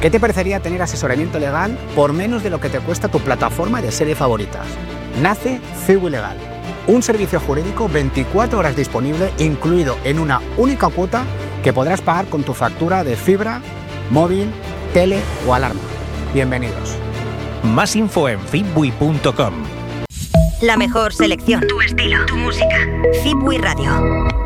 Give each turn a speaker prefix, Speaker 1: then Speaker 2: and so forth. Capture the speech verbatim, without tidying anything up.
Speaker 1: ¿Qué te parecería tener asesoramiento legal por menos de lo que te cuesta tu plataforma de series favoritas? Nace Cibu Legal, un servicio jurídico veinticuatro horas disponible, incluido en una única cuota que podrás pagar con tu factura de fibra, móvil, tele o alarma. Bienvenidos.
Speaker 2: Más info en fitbui punto com.
Speaker 3: La mejor selección, tu estilo, tu música. Fitbui Radio.